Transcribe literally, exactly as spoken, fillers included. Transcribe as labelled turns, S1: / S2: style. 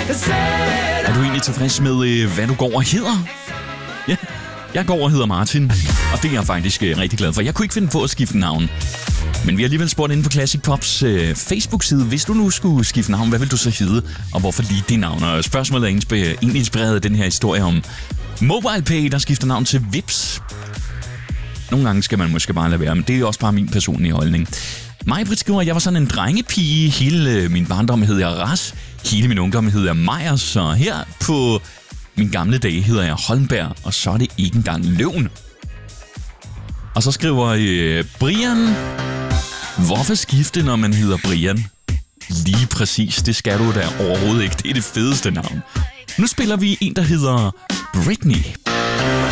S1: Er du egentlig tilfreds med, hvad du går og hedder? Ja, jeg går og hedder Martin, og det er jeg faktisk rigtig glad for. Jeg kunne ikke finde på at skifte navn. Men vi har alligevel spurgt inde på Classic Pops øh, Facebook-side, hvis du nu skulle skifte navn, hvad vil du så hedde, og hvorfor lige det navn? Og spørgsmålet er egentlig inspireret af den her historie om MobilePay, der skifter navn til Vips. Nogle gange skal man måske bare lade være, men det er også bare min personlige holdning. Maj-Britt skriver, at jeg var sådan en drengepige. Hele min barndom hed jeg Ras. Hele min ungdom hed jeg Meyers. Så her på min gamle dage hedder jeg Holmberg, og så er det ikke engang løvn. Og så skriver øh, Brian, hvorfor skifte, når man hedder Brian? Lige præcis, det skal du da overhovedet ikke. Det er det fedeste navn. Nu spiller vi en, der hedder Britney.